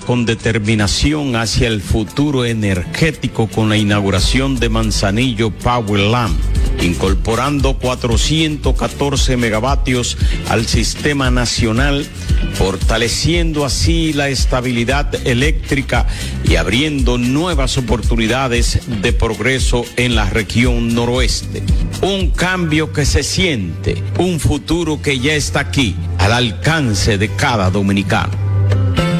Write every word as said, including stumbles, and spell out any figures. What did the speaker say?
con determinación hacia el futuro energético con la inauguración de Manzanillo Power Lamp, incorporando cuatrocientos catorce megavatios al sistema nacional, fortaleciendo así la estabilidad eléctrica y abriendo nuevas oportunidades de progreso en la región noroeste. Un cambio que se siente, un futuro que ya está aquí, al alcance de cada dominicano.